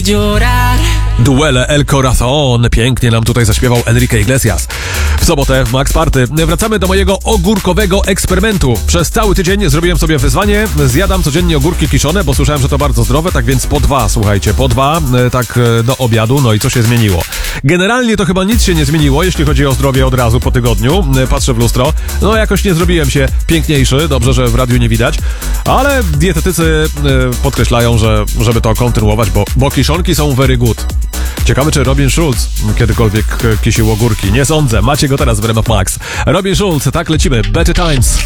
Duele El Corazón. Pięknie nam tutaj zaśpiewał Enrique Iglesias. W sobotę w Max Party wracamy do mojego ogórkowego eksperymentu. Przez cały tydzień zrobiłem sobie wyzwanie. Zjadam codziennie ogórki kiszone, bo słyszałem, że to bardzo zdrowe, tak więc po 2, słuchajcie, po 2, tak do obiadu. No i co się zmieniło? Generalnie to chyba nic się nie zmieniło, jeśli chodzi o zdrowie od razu po tygodniu. Patrzę w lustro. No jakoś nie zrobiłem się piękniejszy. Dobrze, że w radiu nie widać. Ale dietetycy podkreślają, że żeby to kontynuować, bo kiszonki są very good. Ciekawe, czy Robin Schulz kiedykolwiek kisił ogórki. Nie sądzę. Macie go teraz w RMF Max. Robin Schulz, tak lecimy. Better Times.